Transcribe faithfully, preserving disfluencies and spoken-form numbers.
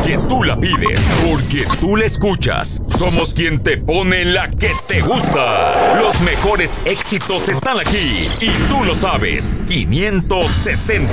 porque tú la pides, porque tú la escuchas. Somos quien te pone la que te gusta. Los mejores éxitos están aquí y tú lo sabes. quinientos sesenta.